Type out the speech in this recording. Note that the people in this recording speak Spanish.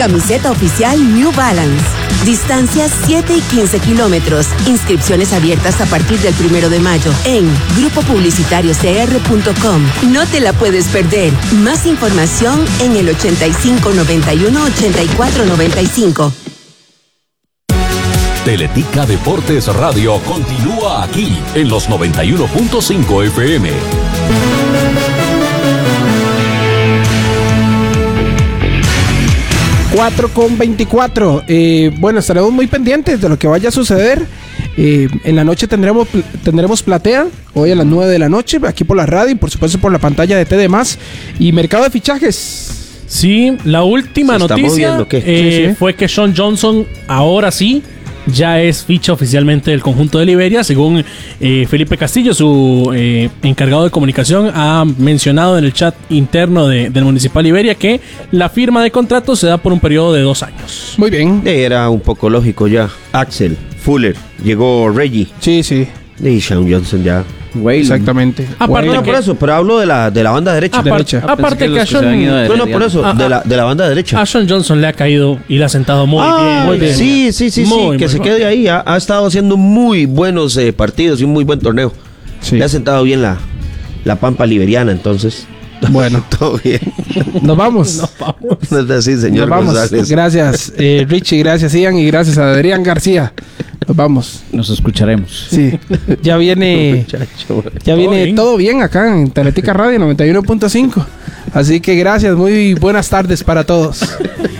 Camiseta oficial New Balance. Distancias 7 y 15 kilómetros. Inscripciones abiertas a partir del 1 de mayo en grupopublicitariocr.com. No te la puedes perder. Más información en el 8591-8495. Teletica Deportes Radio continúa aquí en los 91.5 FM. con 24. Bueno, estaremos muy pendientes de lo que vaya a suceder. En la noche tendremos platea, hoy a las 9 de la noche, aquí por la radio y por supuesto por la pantalla de TD+, y mercado de fichajes. Sí, la última noticia fue que Sean Johnson ahora sí ya es ficha oficialmente del conjunto de Liberia, según Felipe Castillo, su encargado de comunicación, ha mencionado en el chat interno del Municipal Liberia que la firma de contrato se da por un periodo de 2 años. Muy bien. Era un poco lógico ya. Axel, Fuller, llegó Reggie. Sí, sí. Y Sean Johnson ya. Waylon. Exactamente. Aparte no por eso, pero hablo de la banda derecha. Aparte que a Sean... No, por eso, de la banda derecha. A Sean Johnson le ha caído y le ha sentado muy bien. Sí, que se quede ahí. Ha estado haciendo muy buenos partidos y un muy buen torneo. Sí. Le ha sentado bien la pampa liberiana, entonces... Bueno, todo bien. Nos vamos. No es así, señor González. Gracias, Richie, gracias, Ian, y gracias a Adrián García. Nos vamos. Nos escucharemos. Sí. Ya viene todo bien acá en Teletica Radio 91.5. Así que gracias, muy buenas tardes para todos.